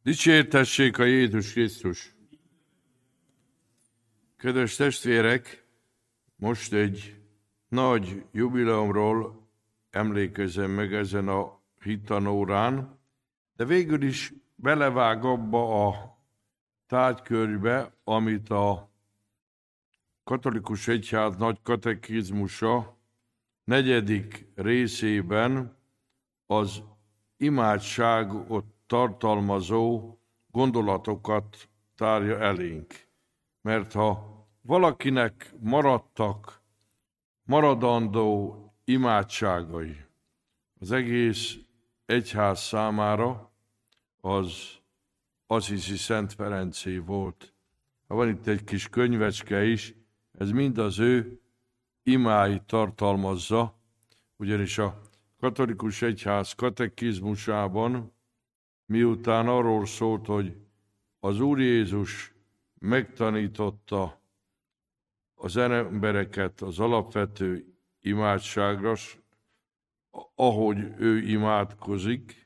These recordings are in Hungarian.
Dicsértessék a Jézus Krisztus! Kedves testvérek, most egy nagy jubileumról emlékezem meg ezen a hittanórán, de végül is belevág abba a tárgykörbe, amit a katolikus egyház nagy katekizmusa 4. részében az imádságot tartalmazó gondolatokat tárja elénk. Mert ha valakinek maradtak maradandó imádságai az egész egyház számára, az Assisi Szent Ferencé volt. Van itt egy kis könyvecske is, ez mind az ő imáit tartalmazza, ugyanis a katolikus egyház katekizmusában, miután arról szólt, hogy az Úr Jézus megtanította az embereket az alapvető imádságra, ahogy ő imádkozik,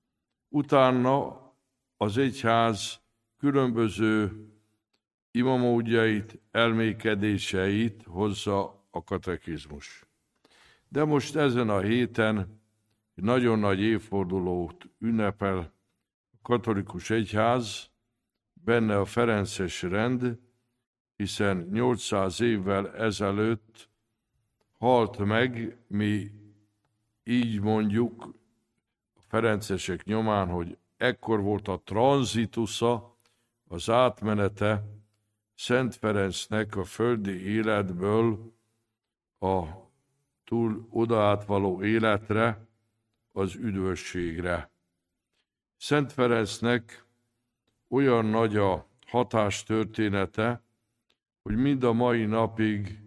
utána az egyház különböző imamódjait, elmékedéseit hozza a katekizmus. De most ezen a héten nagyon nagy évfordulót ünnepel a katolikus egyház, benne a ferences rend, hiszen 800 évvel ezelőtt halt meg, mi így mondjuk a ferencesek nyomán, hogy ekkor volt a tranzitusza, az átmenete Szent Ferencnek a földi életből a túl odaátvaló életre, az üdvösségre. Szent Ferencnek olyan nagy a hatástörténete, hogy mind a mai napig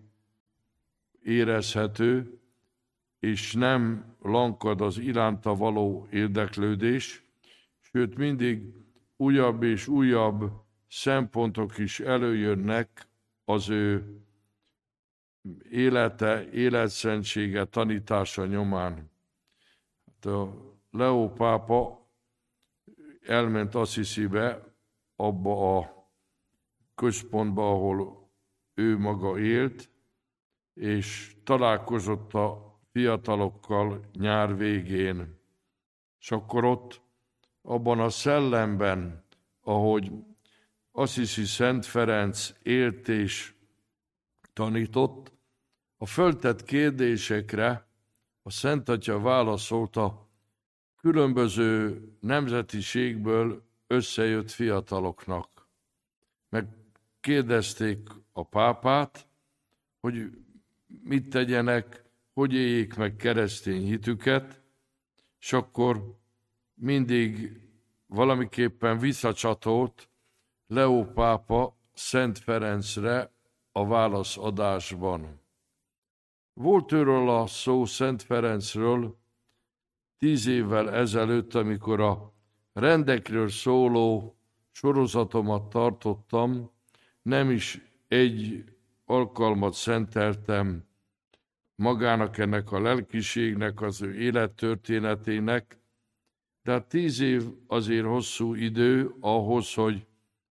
érezhető, és nem lankad az iránta való érdeklődés, sőt mindig újabb és újabb szempontok is előjönnek az ő élete, életszentsége, tanítása nyomán. A Leó pápa elment Assisibe, abba a központba, ahol ő maga élt, és találkozott a fiatalokkal nyár végén. És akkor ott, abban a szellemben, ahogy Assisi Szent Ferenc élt és tanított, a föltett kérdésekre a Szent Atya válaszolta különböző nemzetiségből összejött fiataloknak. Megkérdezték a pápát, hogy mit tegyenek, hogy éljék meg keresztény hitüket, és akkor mindig valamiképpen visszacsatolt Leó pápa Szent Ferencre a válaszadásban. Volt őről a szó, Szent Ferencről 10 évvel ezelőtt, amikor a rendekről szóló sorozatomat tartottam, nem is egy alkalmat szenteltem magának, ennek a lelkiségnek, az ő élettörténetének, de hát 10 év azért hosszú idő ahhoz, hogy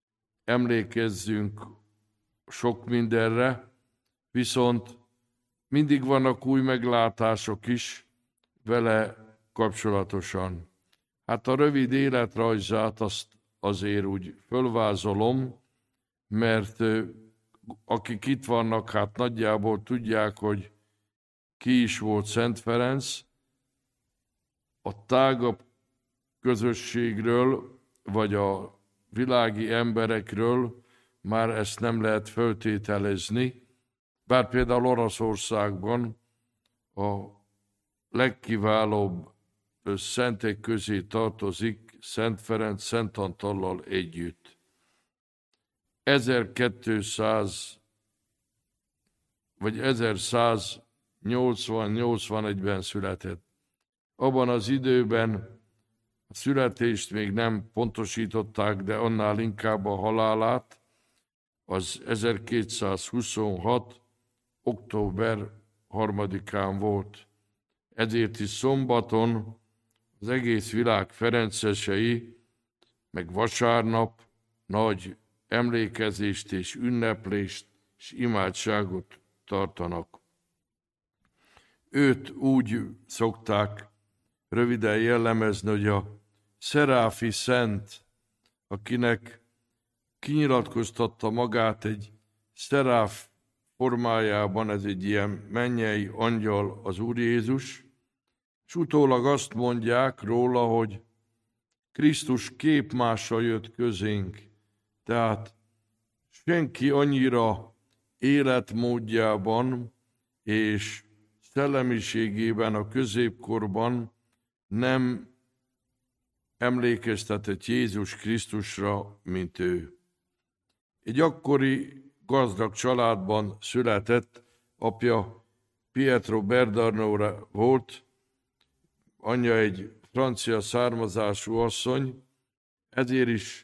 emlékezzünk sok mindenre, viszont mindig vannak új meglátások is vele kapcsolatosan. Hát a rövid életrajzát azt azért úgy fölvázolom, mert akik itt vannak, hát nagyjából tudják, hogy ki is volt Szent Ferenc. A tágabb közösségről, vagy a világi emberekről már ezt nem lehet föltételezni, bár például Oroszországban a legkiválóbb szentek közé tartozik Szent Ferenc Szent Antallal együtt. 1200 vagy 1180-81-ben született. Abban az időben a születést még nem pontosították, de annál inkább a halálát, az 1226. október 3-án volt. Ezért is szombaton az egész világ ferencesei meg vasárnap nagy emlékezést és ünneplést és imádságot tartanak. Őt úgy szokták röviden jellemezni, hogy a szeráfi szent, akinek kinyilatkoztatta magát egy szeráf formájában, ez egy ilyen mennyei angyal az Úr Jézus, és utólag azt mondják róla, hogy Krisztus képmása jött közénk, tehát senki annyira életmódjában és szellemiségében a középkorban nem emlékeztetett Jézus Krisztusra, mint ő. Egy akkori gazdag családban született, apja Pietro Bernardino volt, anyja egy francia származású asszony, ezért is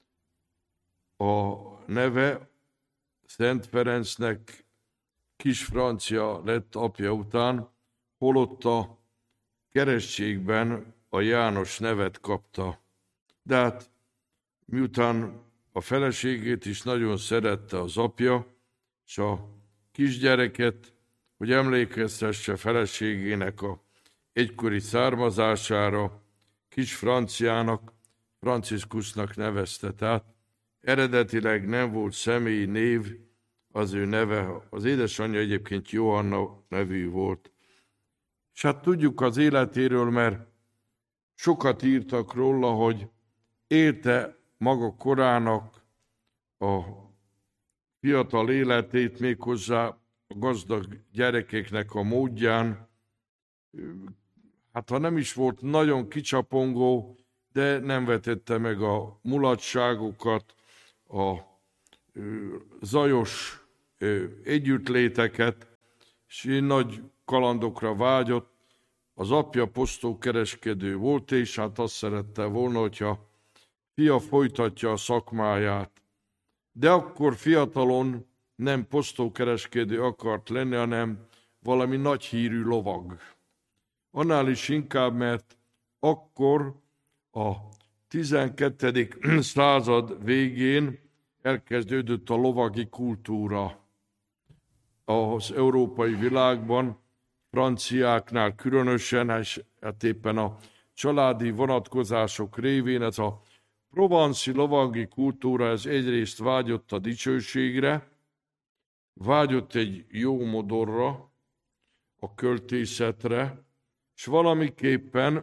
a neve Szent Ferencnek kis francia lett apja után, holott a keresztségben a János nevet kapta. De hát miután a feleségét is nagyon szerette az apja, és a kisgyereket, hogy emlékeztesse feleségének a egykori származására, kis Franciának, Franciszkusnak nevezte. Tehát eredetileg nem volt személyi név az ő neve, az édesanyja egyébként Johanna nevű volt. És hát tudjuk az életéről, mert sokat írtak róla, hogy élte maga korának a fiatal életét, méghozzá a gazdag gyerekeknek a módján. Hát ha nem is volt nagyon kicsapongó, de nem vetette meg a mulatságokat, a zajos együttléteket, és nagy kalandokra vágyott. Az apja posztókereskedő volt, és hát azt szerette volna, hogyha fia folytatja a szakmáját. De akkor fiatalon nem posztókereskedő akart lenni, hanem valami nagy hírű lovag. Annál is inkább, mert akkor a 12. század végén elkezdődött a lovagi kultúra az európai világban, franciáknál különösen, és hát éppen a családi vonatkozások révén ez a provanci lovagi kultúra, ez egyrészt vágyott a dicsőségre, vágyott egy jó modorra, a költészetre, és valamiképpen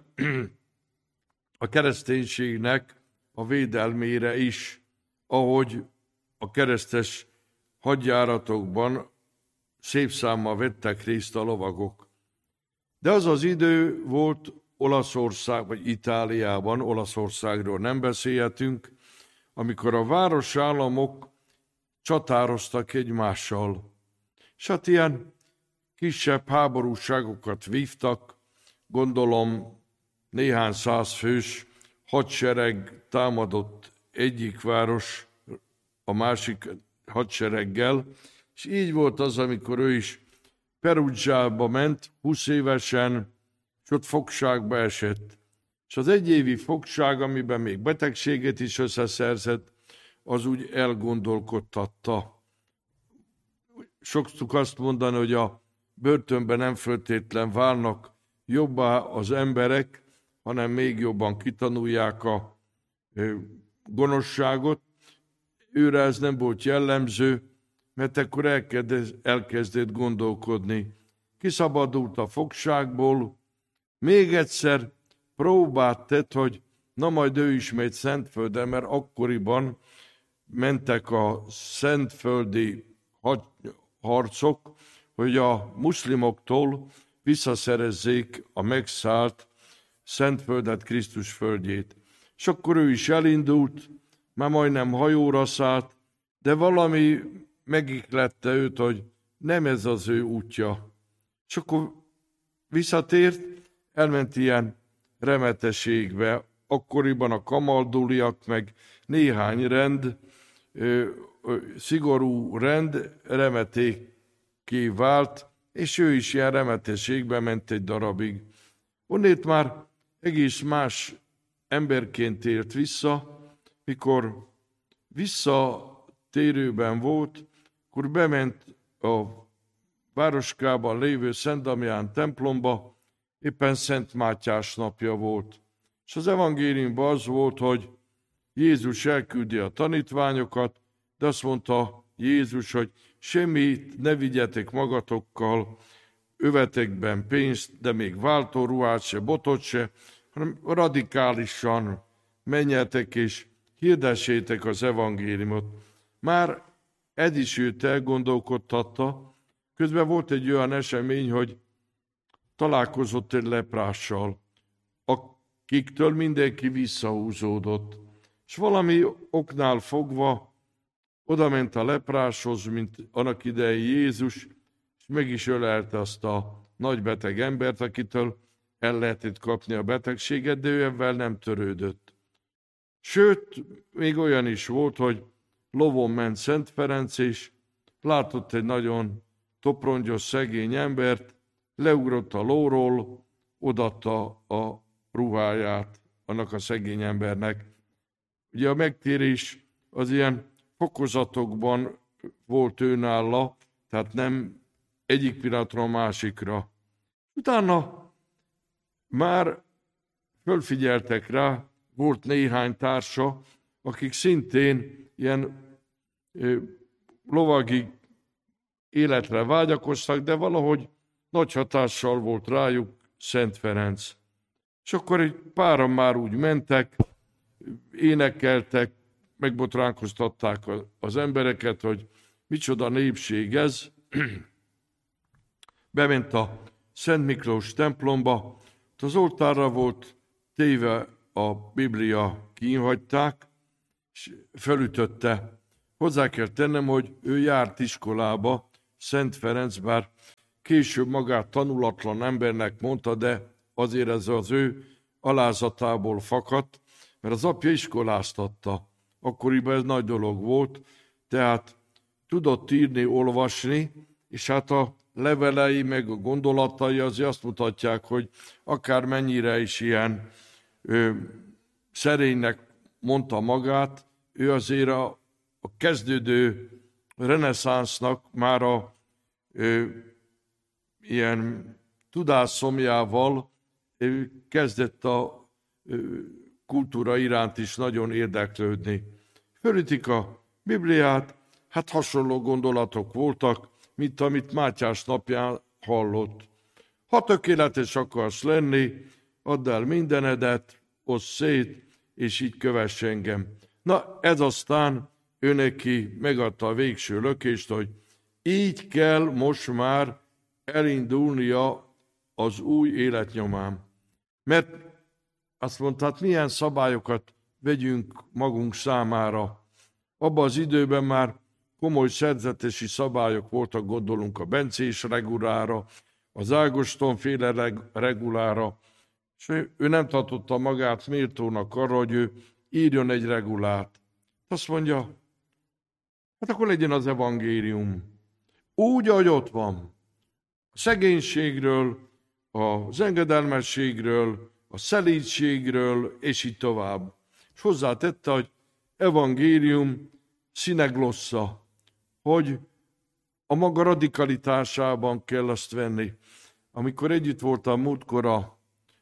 a kereszténységnek a védelmére is, ahogy a keresztes hadjáratokban szép számmal vettek részt a lovagok. De az az idő volt Olaszország, vagy Itáliában, Olaszországról nem beszélhetünk, amikor a városállamok csatároztak egymással. És hát ilyen kisebb háborúságokat vívtak, gondolom néhány száz fős hadsereg támadott egyik város a másik hadsereggel, és így volt az, amikor ő is Perugiába ment, 20 évesen, és ott fogságba esett. És az egyévi fogság, amiben még betegséget is összeszerzett, az úgy elgondolkodtatta. Szoktuk azt mondani, hogy a börtönben nem feltétlen válnak jobbá az emberek, hanem még jobban kitanulják a gonoszságot. Őre ez nem volt jellemző, mert akkor elkezdett gondolkodni. Kiszabadult a fogságból, még egyszer próbát tett, hogy na majd ő is megy Szentföldre, mert akkoriban mentek a szentföldi harcok, hogy a muszlimoktól visszaszerezzék a megszállt Szentföldet, Krisztus földjét. És akkor ő is elindult, már majdnem hajóra szállt, de valami megiklette őt, hogy nem ez az ő útja. És akkor visszatért, elment ilyen remeteségbe. Akkoriban a kamalduliak, meg néhány rend, szigorú rend remetékké vált, és ő is ilyen remeteségbe ment egy darabig. Onnét már egész más emberként ért vissza, mikor visszatérőben volt, akkor bement a városkában lévő Szent Damián templomba, éppen Szent Mátyás napja volt. És az evangéliumban az volt, hogy Jézus elküldi a tanítványokat, de azt mondta Jézus, hogy semmit ne vigyetek magatokkal, övetekben pénzt, de még váltóruhát se, botot se, hanem radikálisan menjetek és hirdessétek az evangéliumot. Már ez is őt elgondolkodtatta. Közben volt egy olyan esemény, hogy találkozott egy leprással, akiktől mindenki visszahúzódott. És valami oknál fogva odament a lepráshoz, mint annak idején Jézus, és meg is ölelte azt a nagy beteg embert, akitől el lehetett kapni a betegséget, de ő ebben nem törődött. Sőt, még olyan is volt, hogy lovon ment Szent Ferenc, és látott egy nagyon toprongyos, szegény embert, leugrott a lóról, odaadta a ruháját annak a szegény embernek. Ugye a megtérés az ilyen fokozatokban volt őnála, tehát nem egyik pillanatra a másikra. Utána már fölfigyeltek rá, volt néhány társa, akik szintén ilyen lovagi életre vágyakoztak, de valahogy nagy hatással volt rájuk Szent Ferenc. És akkor egy páran már úgy mentek, énekeltek, megbotránkoztatták az embereket, hogy micsoda népség ez. Bement a Szent Miklós templomba, az oltárra volt téve a Biblia, kínhagyták, és felütötte. Hozzá kell tennem, hogy ő járt iskolába, Szent Ferenc, bár később magát tanulatlan embernek mondta, de azért ez az ő alázatából fakadt, mert az apja iskoláztatta. Akkoriban ez nagy dolog volt, tehát tudott írni, olvasni, és hát a levelei, meg a gondolatai azért azt mutatják, hogy akár mennyire is ilyen szerénynek mondta magát, ő azért a kezdődő reneszánsznak már ilyen tudásszomjával kezdett a kultúra iránt is nagyon érdeklődni. Fölütik a Bibliát, hát hasonló gondolatok voltak, mint amit Mátyás napján hallott. Ha tökéletes akarsz lenni, add el mindenedet, oszd szét, és így kövess engem. Na, ez aztán ő neki megadta a végső lökést, hogy így kell most már elindulnia az új életnyomán. Mert azt mondta, hát milyen szabályokat vegyünk magunk számára. Abban az időben már komoly szerzetesi szabályok voltak, gondolunk a bencés regulára, az Ágoston-féle regulára, és ő nem tartotta magát méltónak arra, hogy ő írjon egy regulát. Azt mondja, hát akkor legyen az evangélium. Úgy, ahogy ott van. A szegénységről, az engedelmességről, a szelídségről, és így tovább. És hozzátette, hogy evangélium sine glossa, hogy a maga radikalitásában kell azt venni. Amikor együtt voltam múltkor a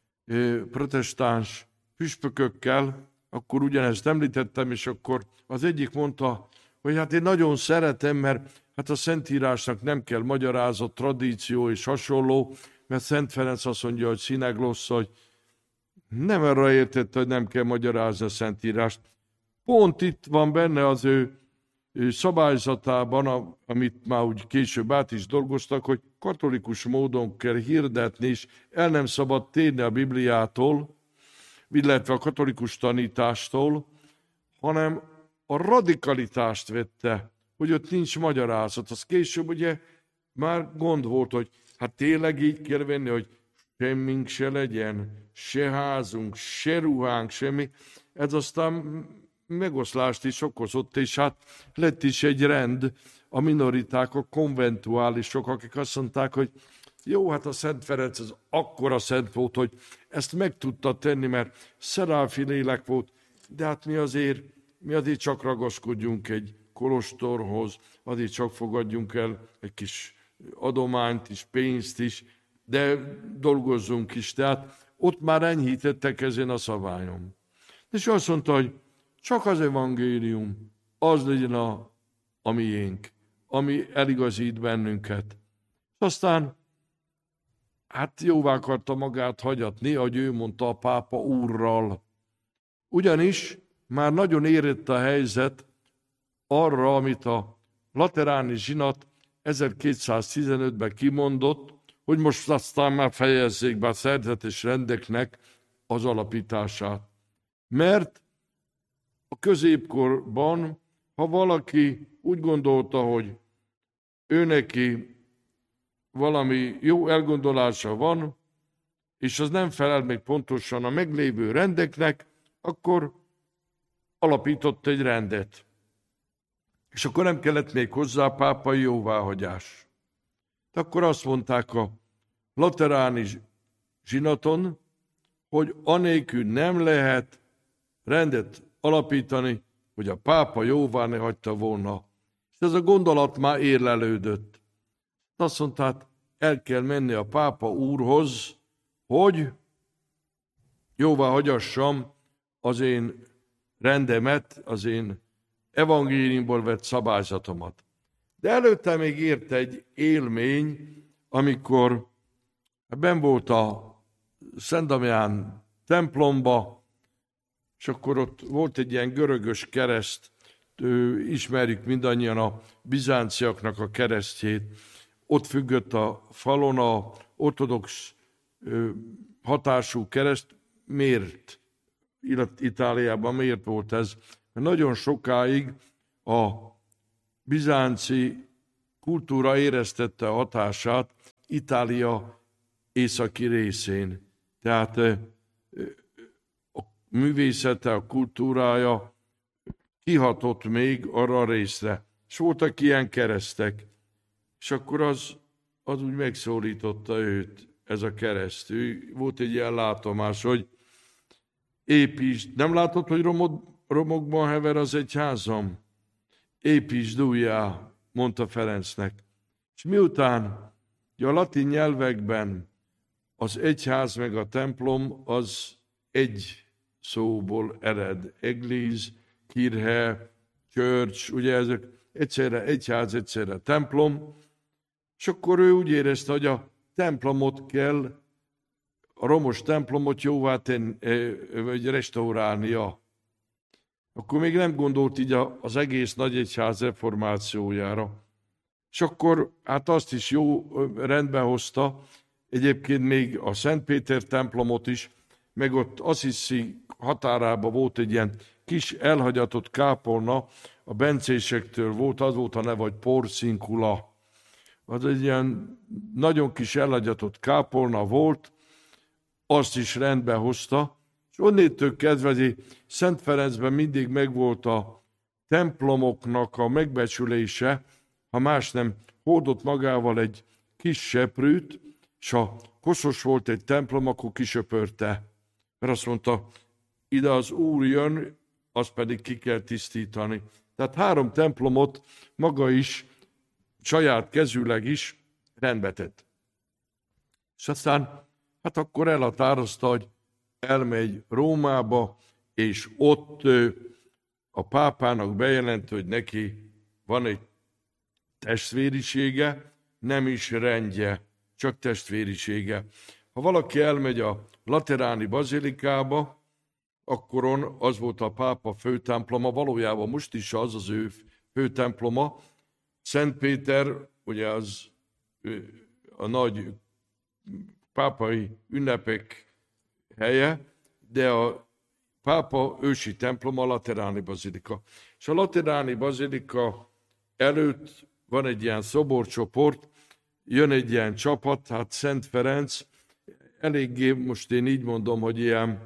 protestáns püspökökkel, akkor ugyanezt említettem, és akkor az egyik mondta, hogy hát én nagyon szeretem, mert hát a Szentírásnak nem kell magyarázat, tradíció és hasonló, mert Szent Ferenc azt mondja, hogy sine glossa, hogy nem arra értette, hogy nem kell magyarázni a Szentírást. Pont itt van benne az ő szabályzatában, amit már úgy később át is dolgoztak, hogy katolikus módon kell hirdetni, és el nem szabad térni a Bibliától, illetve a katolikus tanítástól, hanem a radikalitást vette, hogy ott nincs magyarázat. Az később ugye már gond volt, hogy hát tényleg így kell venni, hogy semmink se legyen, se házunk, se ruhánk, semmi. Ez aztán megoszlást is okozott, és hát lett is egy rend, a minoriták, a konventuálisok, akik azt mondták, hogy jó, hát a Szent Ferenc az akkora szent volt, hogy ezt meg tudta tenni, mert szeráfi lélek volt, de hát mi azért mi addig csak ragaszkodjunk egy kolostorhoz, addig csak fogadjunk el egy kis adományt is, pénzt is, de dolgozzunk is. Tehát ott már enyhítettek ezen a szabályon. És azt mondta, hogy csak az evangélium, az legyen a miénk, ami eligazít bennünket. Aztán hát jóvá akarta magát hagyatni, ahogy ő mondta, a pápa úrral. Ugyanis már nagyon érett a helyzet arra, amit a lateráni zsinat 1215-ben kimondott, hogy most aztán már fejezzék be a szerzetes rendeknek az alapítását. Mert a középkorban, ha valaki úgy gondolta, hogy ő neki valami jó elgondolása van, és az nem felel meg pontosan a meglévő rendeknek, akkor alapított egy rendet. És akkor nem kellett még hozzá pápai jóváhagyás. De akkor azt mondták a lateráni zsinaton, hogy anélkül nem lehet rendet alapítani, hogy a pápa jóvá ne hagyta volna. És ez a gondolat már érlelődött. Azt mondták, el kell menni a pápa úrhoz, hogy jóvá hagyassam az én rendemet, az én evangéliumból vett szabályzatomat. De előtte még ért egy élmény, amikor benn volt a Szent Damián templomba, és akkor ott volt egy ilyen görögös kereszt, ismerjük mindannyian a bizánciaknak a keresztjét. Ott függött a falon a ortodox hatású kereszt. Miért? Itáliában miért volt ez? Mert nagyon sokáig a bizánci kultúra éreztette a hatását Itália északi részén. Tehát a művészete, a kultúrája kihatott még arra a részre. És voltak ilyen keresztek. És akkor az úgy megszólította őt, ez a kereszt. Volt egy ilyen látomás, hogy építsd, nem látod, hogy romokban hever az egyházam? Építsd újjá, mondta Ferencnek. És miután a latin nyelvekben az egyház meg a templom az egy szóból ered. Eglise, kirche, church, ugye ezek egyszerre egyház, egyszerre templom. És akkor ő úgy érezte, hogy a templomot kell, a romos templomot jóvá tenni, vagy restaurálnia. Akkor még nem gondolt így az egész nagyegyház reformációjára. És akkor hát azt is jó rendbe hozta, egyébként még a Szent Péter templomot is, meg ott Assisi határában volt egy ilyen kis elhagyatott kápolna, a bencésektől volt, az volt a neve, hogy Porciuncula. Az egy ilyen nagyon kis elhagyatott kápolna volt, azt is rendbe hozta, és onnétől kezdve Szent Ferencben mindig megvolt a templomoknak a megbecsülése, ha más nem, hordott magával egy kis seprűt, és ha koszos volt egy templom, akkor kisöpörte. Mert azt mondta, ide az Úr jön, azt pedig ki kell tisztítani. Tehát 3 templomot maga is, saját kezűleg is rendbe tett. És aztán, hát akkor elhatározta, hogy elmegy Rómába, és ott a pápának bejelent, hogy neki van egy testvérisége, nem is rendje, csak testvérisége. Ha valaki elmegy a lateráni bazilikába, akkor az volt a pápa főtemploma, valójában most is az ő főtemploma. Szent Péter, ugye az a nagy pápai ünnepek helye, de a pápa ősi templom a lateráni bazilika. És a lateráni bazilika előtt van egy ilyen szoborcsoport, jön egy ilyen csapat, hát Szent Ferenc, eléggé, most én így mondom, hogy ilyen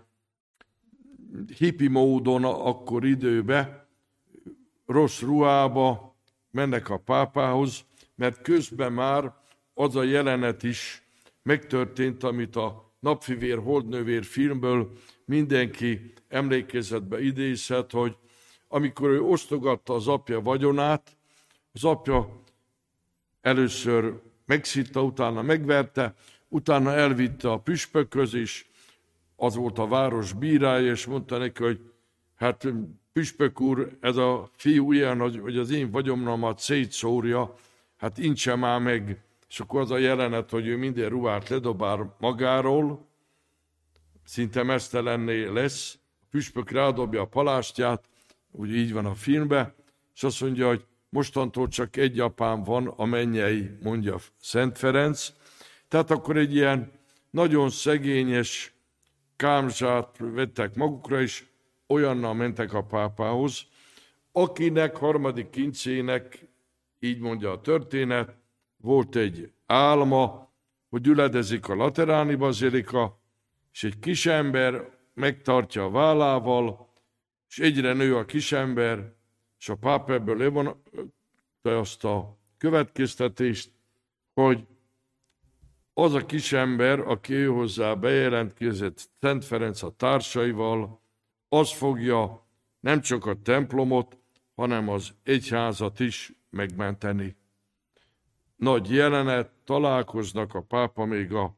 hippi módon akkor időben, rossz ruhába mennek a pápához, mert közben már az a jelenet is megtörtént, amit a Napfivér, Holdnövér filmből mindenki emlékezetbe idézhet, hogy amikor ő osztogatta az apja vagyonát, az apja először megszitta, utána megverte, utána elvitte a püspökhöz, és az volt a város bírája, és mondta neki, hogy hát püspök úr, ez a fiú ilyen, hogy az én vagyonomat szétszórja, hát intse már meg. És akkor az a jelenet, hogy ő minden ruhát ledobál magáról, szinte meztelenné lesz, a püspök rádobja a palástját, úgy így van a filmben, és azt mondja, hogy mostantól csak egy apám van, a mennyei, mondja Szent Ferenc. Tehát akkor egy ilyen nagyon szegényes kámzsát vettek magukra, és olyannal mentek a pápához, akinek harmadik kincsének, így mondja a történet, volt egy álma, hogy üledezik a lateráni bazilika, és egy kisember megtartja a vállával, és egyre nő a kisember, és a pápa ebből levonta azt a következtetést, hogy az a kisember, aki ő hozzá bejelentkezett Szent Ferenc a társaival, az fogja nem csak a templomot, hanem az egyházat is megmenteni. Nagy jelenet, találkoznak, a pápa még a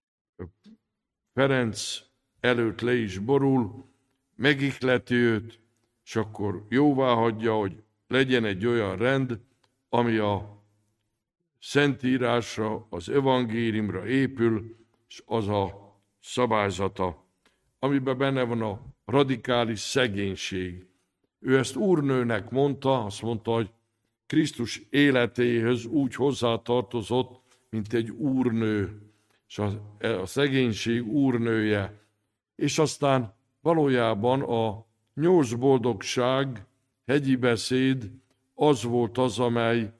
Ferenc előtt le is borul, megihleti őt, és akkor jóvá hagyja, hogy legyen egy olyan rend, ami a Szentírásra, az evangéliumra épül, és az a szabályzata, amiben benne van a radikális szegénység. Ő ezt úrnőnek mondta, azt mondta, hogy Krisztus életéhez úgy hozzátartozott, mint egy úrnő, és a szegénység úrnője. És aztán valójában a 8 boldogság hegyi beszéd az volt az, amely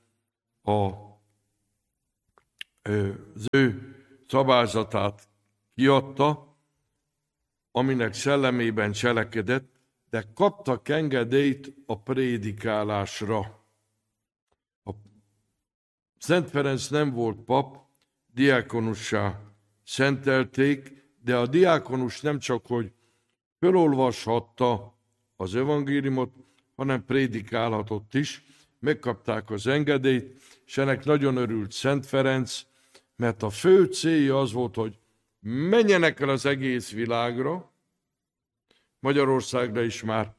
az ő szabályzatát kiadta, aminek szellemében cselekedett, de kaptak engedélyt a prédikálásra. A Szent Ferenc nem volt pap, diákonussá szentelték, de a diákonus nem csak, hogy fölolvashatta az evangéliumot, hanem prédikálhatott is. Megkapták az engedélyt, és ennek nagyon örült Szent Ferenc, mert a fő célja az volt, hogy menjenek el az egész világra, Magyarországra is már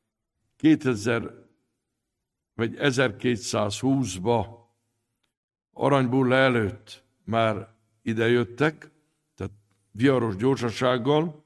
1220-ba Aranybulla előtt már idejöttek, tehát viharos gyorsasággal,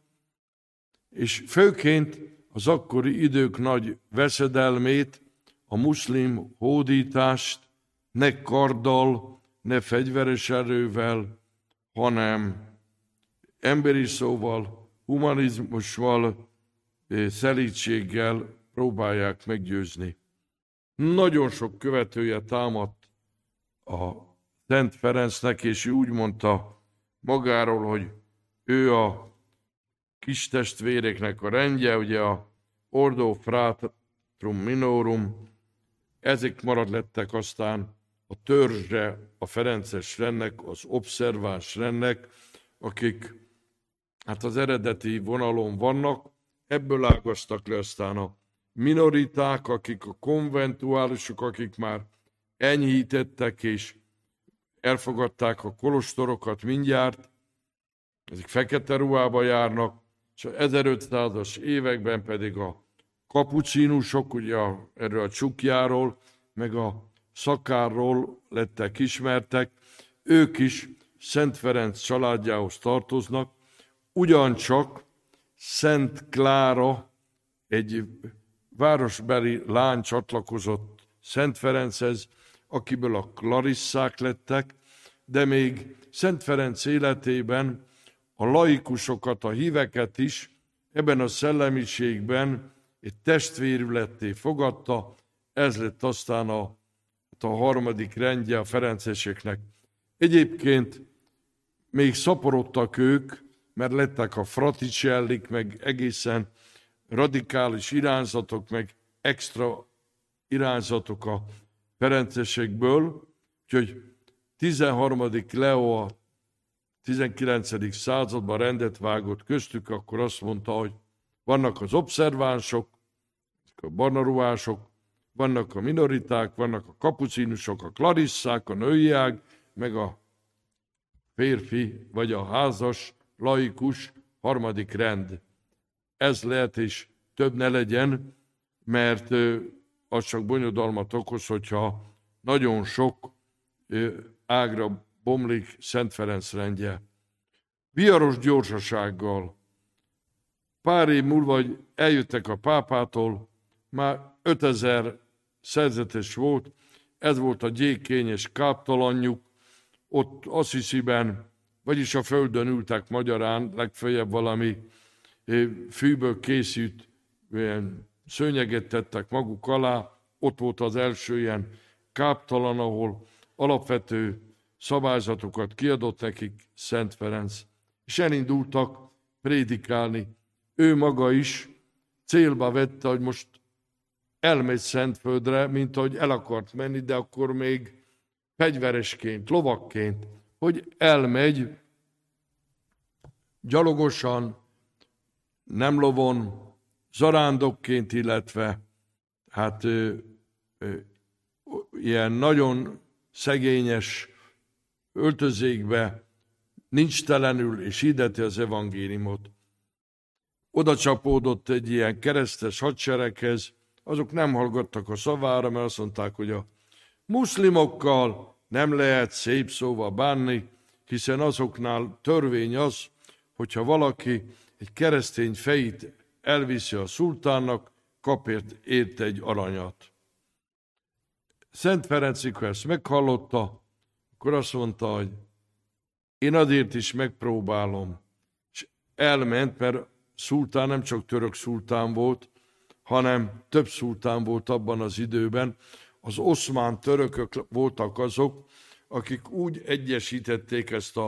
és főként az akkori idők nagy veszedelmét, a muszlim hódítást ne karddal, ne fegyveres erővel, hanem emberi szóval, humanizmussal, szelídséggel próbálják meggyőzni. Nagyon sok követője támadt a Szent Ferencnek, és ő úgy mondta magáról, hogy ő a kis testvéreknek a rendje, ugye a Ordo Fratrum Minorum, ezek lettek aztán a törzse a ferences rendnek, az obszerváns rendnek, akik hát az eredeti vonalon vannak, ebből ágaztak le aztán a minoriták, akik a konventuálisok, akik már enyhítettek és elfogadták a kolostorokat mindjárt, ezek fekete ruhába járnak, és az 1500-as években pedig a kapucinusok, ugye erről a csukjáról, meg a szakárról lettek ismertek, ők is Szent Ferenc családjához tartoznak, ugyancsak Szent Klára, egy városbeli lány csatlakozott Szent Ferenchez, akiből a Klarisszák lettek, de még Szent Ferenc életében a laikusokat, a híveket is ebben a szellemiségben egy testvérületté fogadta, ez lett aztán a harmadik rendje a ferenceseknek. Egyébként még szaporodtak ők, mert lettek a fraticellik, meg egészen radikális irányzatok, meg extra irányzatok a ferencesekből, úgyhogy 13. Leo a 19. században rendet vágott köztük, akkor azt mondta, hogy vannak az obszervánsok, a barnaruhások, vannak a minoriták, vannak a kapucinusok, a klarisszák, a női ág, meg a férfi vagy a házas, laikus harmadik rend. Ez lehet, és több ne legyen, mert az csak bonyodalmat okoz, hogyha nagyon sok ágra bomlik Szent Ferenc rendje. Viharos gyorsasággal. Pár év múlva, hogy eljöttek a pápától, már 5000 szerzetes volt, ez volt a gyékényes káptalanjuk, ott Assisiben, vagyis a földön ültek magyarán, legfeljebb valami fűből készült szőnyeget tettek maguk alá, ott volt az első ilyen káptalan, ahol alapvető szabályzatokat kiadott nekik Szent Ferenc, és elindultak prédikálni. Ő maga is célba vette, hogy most elmegy Szentföldre, mint ahogy el akart menni, de akkor még fegyveresként, lovakként, hogy elmegy gyalogosan, nem lovon, zarándokként, illetve hát ilyen nagyon szegényes öltözékbe, nincs telenül, és hirdeti az evangéliumot. Oda csapódott egy ilyen keresztes hadsereghez, azok nem hallgattak a szavára, mert azt mondták, hogy a muszlimokkal nem lehet szép szóval bánni, hiszen azoknál törvény az, hogyha valaki egy keresztény fejét elviszi a szultánnak, kap érte egy aranyat. Szent Ferenc, amikor ezt meghallotta, akkor azt mondta, hogy én azért is megpróbálom. És elment, mert szultán nem csak török szultán volt, hanem több szultán volt abban az időben. Az oszmán törökök voltak azok, akik úgy egyesítették ezt a